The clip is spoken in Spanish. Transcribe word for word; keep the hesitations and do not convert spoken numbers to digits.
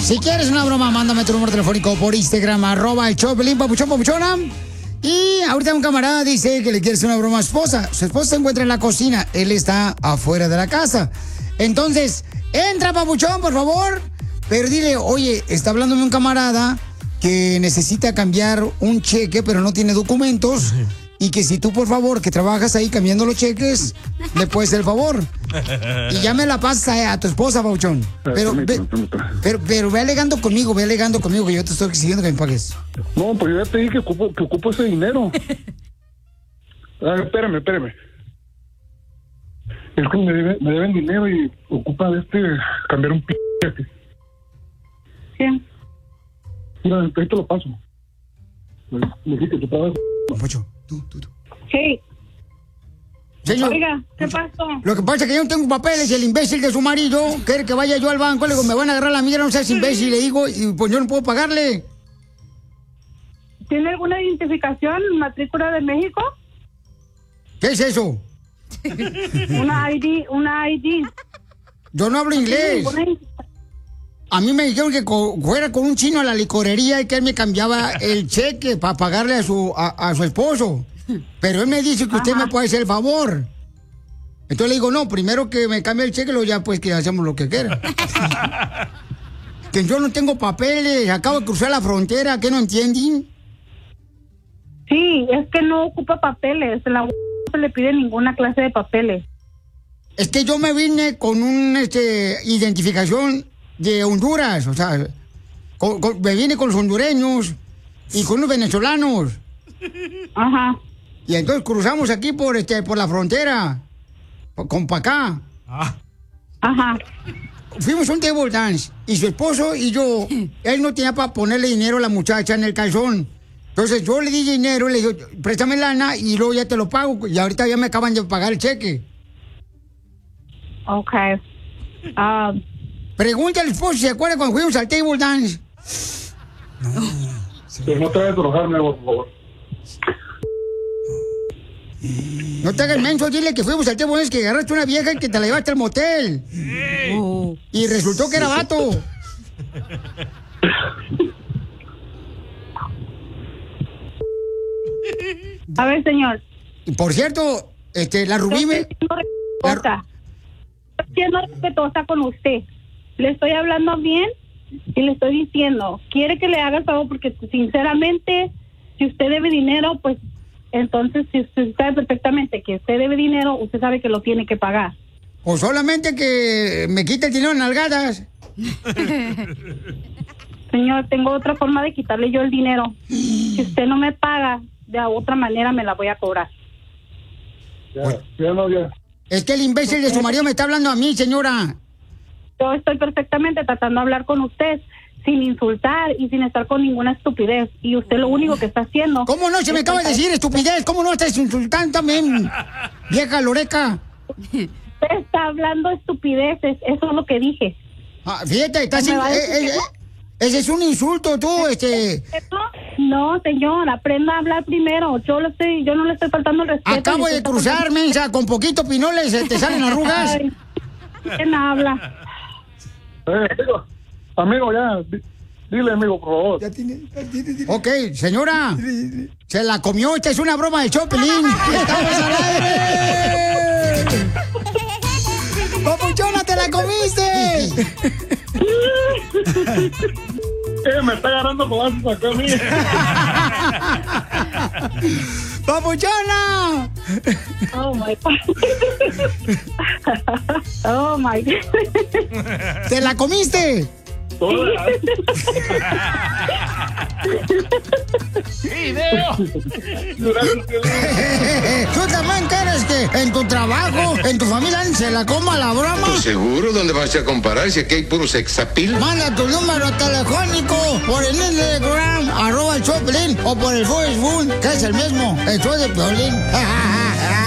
Si quieres una broma, mándame tu número telefónico por Instagram, arroba el Choplin, papuchón, papuchona. Y ahorita un camarada dice que le quiere hacer una broma a su esposa. Su esposa se encuentra en la cocina, él está afuera de la casa. Entonces, entra, papuchón, por favor. Pero dile, oye, está hablándome un camarada que necesita cambiar un cheque, pero no tiene documentos. Y que si tú, por favor, que trabajas ahí cambiando los cheques, le puedes hacer el favor. Y ya me la pasas a, a tu esposa, papuchón. Pero ve, pero, pero ve alegando conmigo, ve alegando conmigo, que yo te estoy exigiendo que me pagues. No, pues yo ya te dije que ocupo, que ocupo ese dinero. Ah, espérame, espérame. Es que me, debe, me deben dinero y ocupa de este cambiar un p***. ¿Quién? Mira, ahí te lo paso. Me dije que te pagas. Papuchón, tú, tú, tú. Sí. Señor, Oiga, ¿qué pasó? Lo que pasa es que yo no tengo papeles y el imbécil de su marido quiere que vaya yo al banco. Le digo, me van a agarrar la mierda, no seas imbécil. Le digo, y pues yo no puedo pagarle. ¿Tiene alguna identificación, matrícula de México? ¿Qué es eso? Una I D, una I D. Yo no hablo inglés. A mí me dijeron que co- fuera con un chino a la licorería y que él me cambiaba el cheque para pagarle a su, a, a su esposo. Pero él me dice que usted Ajá. me puede hacer el favor. Entonces le digo, no, primero que me cambie el cheque, luego ya pues que hacemos lo que quiera. Que yo no tengo papeles, acabo de cruzar la frontera, ¿qué no entienden? Sí, es que no ocupa papeles. En la no se le pide ninguna clase de papeles. Es que yo me vine con una este, identificación de Honduras, o sea, con- con- me vine con los hondureños y con los venezolanos. Ajá. Y entonces cruzamos aquí por este por la frontera, po- con pa' acá. Ajá. Fuimos a un table dance y su esposo y yo, él no tenía para ponerle dinero a la muchacha en el calzón. Entonces yo le di dinero, le dije, préstame lana y luego ya te lo pago. Y ahorita ya me acaban de pagar el cheque. Ok. Ah, Pregúntale al esposo si se acuerda cuando fuimos al table dance. Pero no te vayas a enojarme, por favor. No te hagas menso, dile que fuimos al table dance, que agarraste una vieja y que te la llevaste al motel. Oh. Y resultó que era vato. a ver, señor. Y por cierto, este, la Rubí me... Estoy siendo respetuosa. Estoy siendo respetuosa con usted. Le estoy hablando bien y le estoy diciendo, quiere que le haga el favor porque sinceramente, si usted debe dinero, pues entonces si usted sabe perfectamente que usted debe dinero, usted sabe que lo tiene que pagar. O solamente que me quite el dinero en nalgadas. Señor, tengo otra forma de quitarle yo el dinero. Si usted no me paga, de otra manera me la voy a cobrar. Ya, ya no, ya. Es que el imbécil de su marido me está hablando a mí, señora. Yo estoy perfectamente tratando de hablar con usted sin insultar y sin estar con ninguna estupidez. Y usted lo único que está haciendo... ¿Cómo no? Se me acaba de decir estupidez. ¿Cómo no estás insultando también, vieja loreca? Usted está hablando estupideces, eso es lo que dije. Ah, fíjate, estás... ¿Me va a eh, decir eh, que eh, no? ese es un insulto, tú, este... No, señor, aprenda a hablar primero. Yo lo estoy, yo no le estoy faltando el respeto. Acabo de cruzar, mensa, con poquito pinoles, te salen arrugas. Ay, ¿quién habla? Eh, amigo, amigo, ya. di- Dile, amigo, por favor. Ok, señora, se la comió, esta es una broma del Choplin. ¡Estamos al aire! ¡Papuchona, te la comiste! Eh, me está agarrando codazos acá a mí. ¡Papuchona! Oh my God. Oh my God. ¿Te la comiste? Toda. ¡Video! Gracias, Piolín. ¿Tú también quieres que en tu trabajo, en tu familia, se la coma la broma? Pues seguro, ¿dónde vas a comparar si aquí hay puro sexapil? Manda tu número telefónico por el Instagram, arroba el Choplin, o por el Facebook, que es el mismo, el show de Piolín.